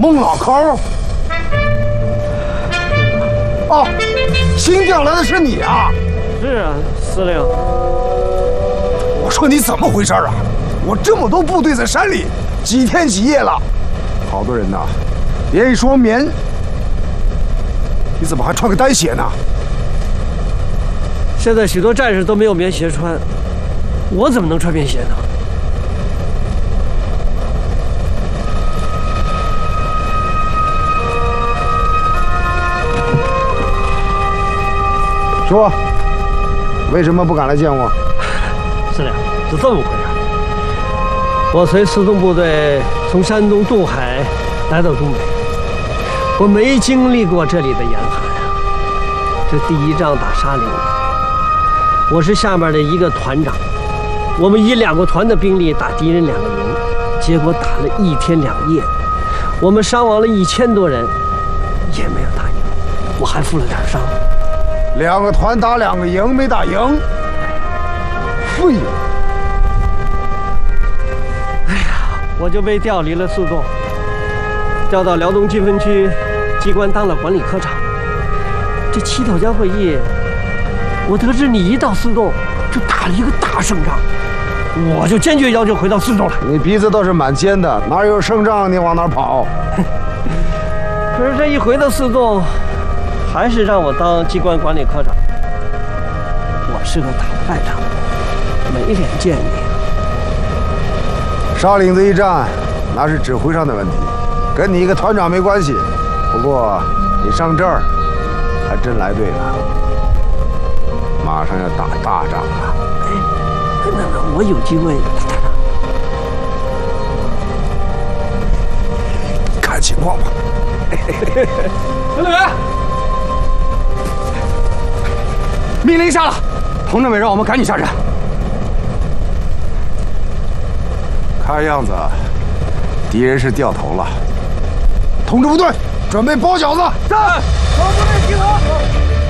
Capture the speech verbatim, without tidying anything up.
孟老抠。哦，新调来的是你啊？ 是啊，司令。 我说你怎么回事啊？我这么多部队在山里，几天几夜了，好多人呐，连一双棉，你怎么还穿个单鞋呢？ 现在许多战士都没有棉鞋穿，我怎么能穿棉鞋呢？ 说，为什么不敢来见我？ 司令，是这么回事。我随四纵部队从山东渡海来到东北，我没经历过这里的严寒啊。这第一仗打沙岭，我是下面的一个团长，我们以两个团的兵力打敌人两个营，结果打了一天两夜，我们伤亡了一千多人，也没有打赢，我还负了点伤。 两个团打两个营没打赢，废物！ 哎呀，我就被调离了四纵，调到辽东军分区机关当了管理科长。这七岛江会议，我得知你一到四纵就打了一个大胜仗，我就坚决要求回到四纵来。 你鼻子倒是蛮尖的，哪有胜仗你往哪跑？ 可是这一回到四纵，还是让我当机关管理科长。我是个打败仗，没脸见你。 沙岭子一战，那是指挥上的问题，跟你一个团长没关系。不过你上这儿还真来对了，马上要打大仗了。 哎，那那我有机会打大仗。 看情况吧。 司令员，命令下了，同志们让我们赶紧下山。 看样子，敌人是掉头了。通知部队，准备包饺子。 是。全部队集合。